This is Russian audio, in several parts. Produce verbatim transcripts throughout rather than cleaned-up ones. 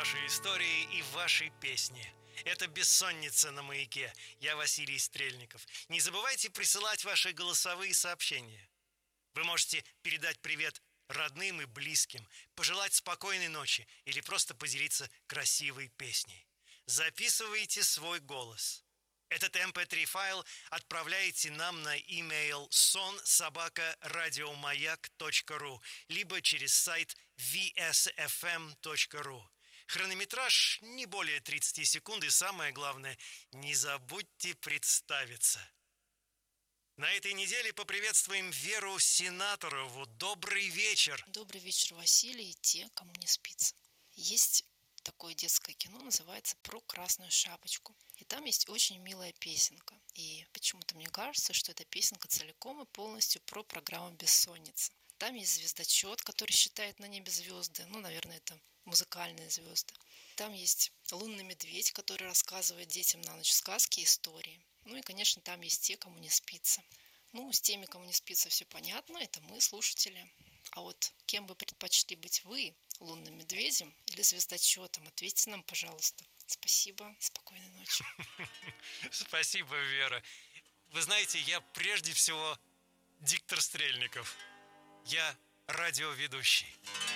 ваши истории и ваши песни. Это «Бессонница на маяке». Я Василий Стрельников. Не забывайте присылать ваши голосовые сообщения. Вы можете передать привет родным и близким, пожелать спокойной ночи или просто поделиться красивой песней. Записывайте свой голос. Этот эм пэ три файл отправляете нам на имейл сон собака радиомаяк точка ру либо через сайт ви эс эф эм точка ру. Хронометраж не более тридцать секунд, и самое главное, не забудьте представиться. На этой неделе поприветствуем Веру Сенаторову. Добрый вечер. Добрый вечер, Василий, и те, кому не спится. Есть такое детское кино, называется «Про красную шапочку». И там есть очень милая песенка. И почему-то мне кажется, что эта песенка целиком и полностью про программу «Бессонница». Там есть звездочет, который считает на небе звезды. Ну, наверное, это музыкальные звезды. Там есть лунный медведь, который рассказывает детям на ночь сказки и истории. Ну и, конечно, там есть те, кому не спится. Ну, с теми, кому не спится, все понятно. Это мы, слушатели. А вот кем бы предпочли быть вы, лунным медведем или звездочетом? Ответьте нам, пожалуйста. Спасибо. Спокойной ночи. Спасибо, Вера. Вы знаете, я прежде всего диктор Стрельников. Я радиоведущий.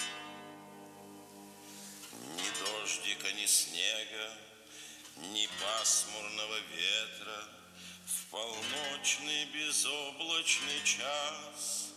Ни дождика, ни снега, ни пасмурного ветра, в полночный безоблачный час